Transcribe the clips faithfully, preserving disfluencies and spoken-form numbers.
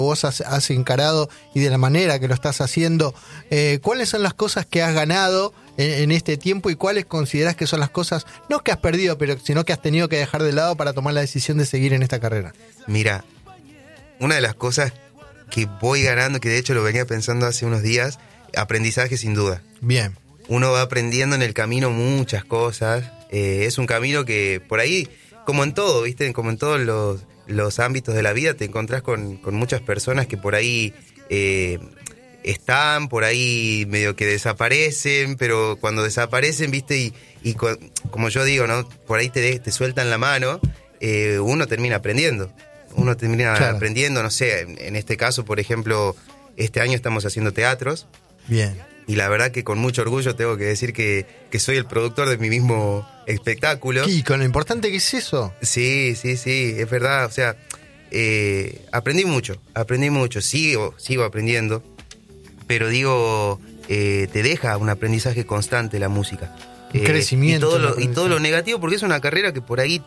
vos has, has encarado y de la manera que lo estás haciendo, eh, ¿cuáles son las cosas que has ganado en, en este tiempo y cuáles considerás que son las cosas, no que has perdido, pero sino que has tenido que dejar de lado para tomar la decisión de seguir en esta carrera? Mira, una de las cosas que voy ganando, que de hecho lo venía pensando hace unos días, aprendizaje sin duda. Bien. Uno va aprendiendo en el camino muchas cosas. Eh, es un camino que por ahí, como en todo, ¿viste? Como en todos los, los ámbitos de la vida, te encontrás con, con muchas personas que por ahí eh, están, por ahí medio que desaparecen, pero cuando desaparecen, ¿viste? Y, y co- como yo digo, ¿no? Por ahí te, de, te sueltan la mano, eh, uno termina aprendiendo. Uno termina claro. aprendiendo, no sé, en, en este caso, por ejemplo, este año estamos haciendo teatros. Bien. Y la verdad que con mucho orgullo tengo que decir que, que soy el productor de mi mismo espectáculo. Y con lo importante que es eso. Sí, sí, sí, es verdad. O sea, eh, aprendí mucho, aprendí mucho, sigo, sigo aprendiendo. Pero digo, eh, te deja un aprendizaje constante la música. Un eh, crecimiento. Y todo, lo, y todo lo negativo, porque es una carrera que por ahí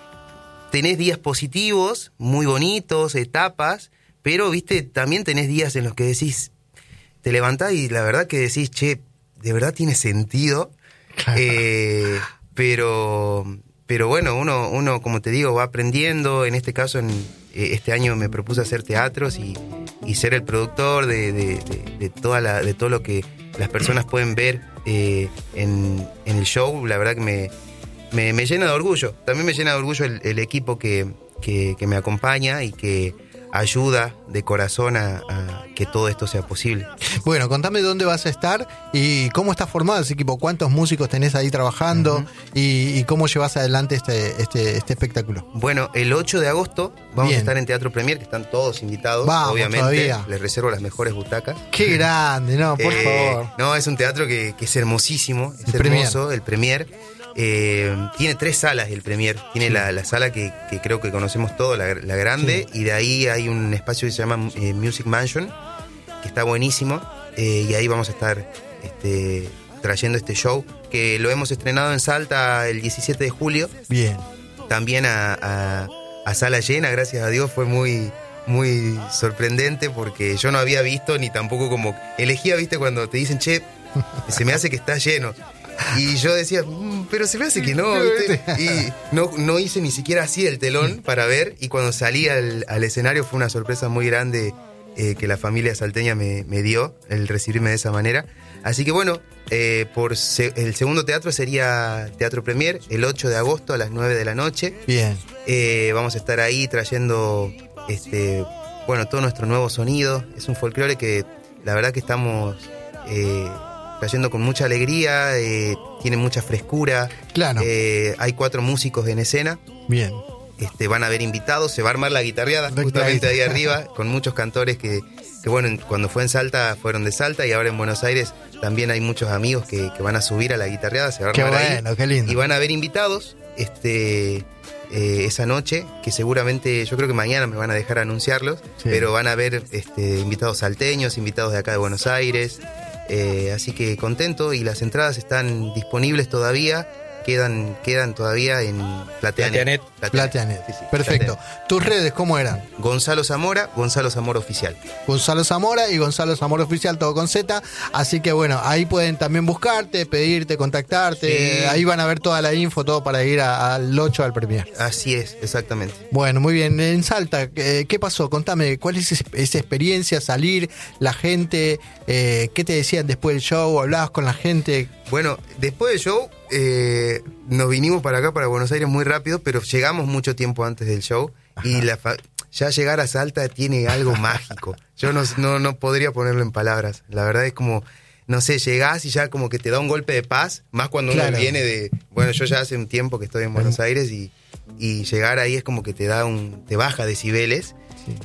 tenés días positivos, muy bonitos, etapas, pero, viste, también tenés días en los que decís, te levantás y la verdad que decís, che, de verdad tiene sentido. Claro. Eh, pero, pero bueno, uno, uno, como te digo, va aprendiendo. En este caso, en, eh, este año me propuse hacer teatros y, y ser el productor de, de, de, de, toda la, de todo lo que las personas pueden ver eh, en, en el show. La verdad que me... Me, me llena de orgullo, también me llena de orgullo el, el equipo que, que, que me acompaña y que ayuda de corazón a, a que todo esto sea posible. Bueno, contame dónde vas a estar y cómo está formado ese equipo, cuántos músicos tenés ahí trabajando uh-huh. y, y cómo llevas adelante este, este, este espectáculo. Bueno, el ocho de agosto vamos Bien. a estar en Teatro Premier, que están todos invitados, vamos, obviamente. Todavía. Les reservo las mejores butacas. ¡Qué grande! No, por eh, favor. No, es un teatro que, que es hermosísimo, es el hermoso, Premier. el Premier. Eh, tiene tres salas el Premier. Tiene sí. la, la sala que, que creo que conocemos todos, la, la grande, sí. y de ahí hay un espacio que se llama eh, Music Mansion, que está buenísimo, eh, y ahí vamos a estar este, trayendo este show, que lo hemos estrenado en Salta el diecisiete de julio. Bien. También a, a, a sala llena, gracias a Dios, fue muy... muy sorprendente porque yo no había visto ni tampoco como elegía, viste, cuando te dicen, che, se me hace que está lleno. Y yo decía, mmm, pero se me hace que no, ¿viste? Y no, no hice ni siquiera así el telón para ver, y cuando salí al, al escenario fue una sorpresa muy grande eh, que la familia salteña me, me dio, el recibirme de esa manera. Así que bueno, eh, por se, el segundo teatro sería Teatro Premier, el ocho de agosto a las nueve de la noche. Bien. Eh, vamos a estar ahí trayendo este, bueno, todo nuestro nuevo sonido. Es un folclore que la verdad que estamos... Eh, trayendo con mucha alegría, eh, tiene mucha frescura. Claro. Eh, hay cuatro músicos en escena. Bien. Este, van a haber invitados, se va a armar la guitarreada la justamente ahí arriba, con muchos cantores que, que, bueno, cuando fue en Salta fueron de Salta, y ahora en Buenos Aires también hay muchos amigos que, que van a subir a la guitarreada, se va a armar qué bueno, ahí. Qué lindo. Y van a haber invitados este, eh, esa noche, que seguramente, yo creo que mañana me van a dejar anunciarlos, sí. pero van a haber este, invitados salteños, invitados de acá de Buenos Aires. Eh, así que contento, y las entradas están disponibles todavía, quedan quedan todavía en Plateanet. Plateanet. Plateanet. Sí, sí, perfecto. Plateanet. ¿Tus redes cómo eran? Gonzalo Zamora, Gonzalo Zamora Oficial. Gonzalo Zamora y Gonzalo Zamora Oficial, todo con Z. Así que bueno, ahí pueden también buscarte, pedirte, contactarte. Sí. Ahí van a ver toda la info, todo para ir a, al ocho al Premier. Así es, exactamente. Bueno, muy bien. En Salta, ¿qué, qué pasó? Contame, ¿cuál es esa experiencia? Salir, la gente, eh, ¿qué te decían después del show? ¿Hablabas con la gente? Bueno, después del show eh, nos vinimos para acá, para Buenos Aires, muy rápido, pero llegamos mucho tiempo antes del show. Ajá. Y la fa- ya llegar a Salta tiene algo mágico. Yo no, no, no podría ponerlo en palabras. La verdad es como, no sé, llegás y ya como que te da un golpe de paz, más cuando claro. uno viene de... Bueno, yo ya hace un tiempo que estoy en Buenos Aires y, y llegar ahí es como que te da un... te baja decibeles. Sí.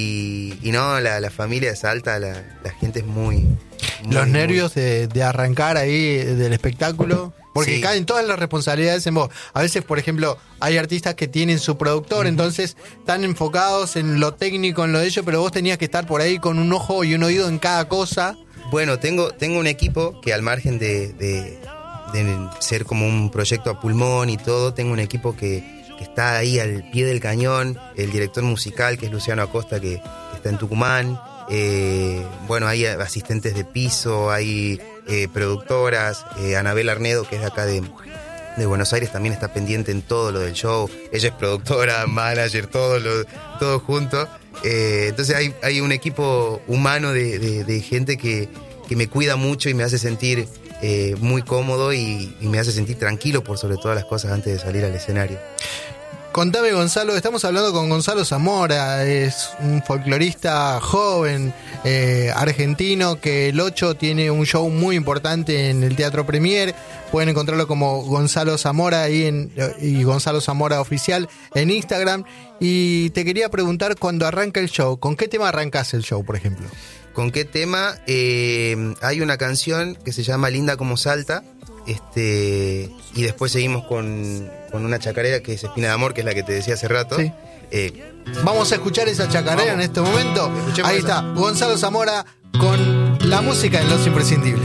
Y, y no, la, la familia de Salta, la, la gente es muy... muy Los nervios muy... de, de arrancar ahí del espectáculo... Porque sí. caen todas las responsabilidades en vos. A veces, por ejemplo, hay artistas que tienen su productor, uh-huh. entonces están enfocados en lo técnico, en lo de ellos, pero vos tenías que estar por ahí con un ojo y un oído en cada cosa. Bueno, tengo, tengo un equipo que, al margen de, de, de ser como un proyecto a pulmón y todo, tengo un equipo que, que está ahí al pie del cañón. El director musical, que es Luciano Acosta, que, que está en Tucumán. Eh, bueno, hay asistentes de piso, hay eh, productoras. Eh, Anabel Arnedo, que es de acá de, de Buenos Aires, también está pendiente en todo lo del show. Ella es productora, manager, todo, lo, todo junto. Eh, entonces hay, hay un equipo humano de, de, de gente que, que me cuida mucho y me hace sentir eh, muy cómodo y, y me hace sentir tranquilo por sobre todas las cosas antes de salir al escenario. Contame, Gonzalo, estamos hablando con Gonzalo Zamora, es un folclorista joven, eh, argentino, que el ocho tiene un show muy importante en el Teatro Premier. Pueden encontrarlo como Gonzalo Zamora ahí en, y Gonzalo Zamora Oficial en Instagram. Y te quería preguntar, cuando arranca el show, ¿con qué tema arrancás el show, por ejemplo? ¿Con qué tema? Eh, hay una canción que se llama Linda como Salta. Este, y después seguimos con, con una chacarera que es Espina de Amor, que es la que te decía hace rato. Sí. Eh, Vamos a escuchar esa chacarera. Vamos. En este momento. Ahí esa. está, Gonzalo Zamora con la música en Los Imprescindibles.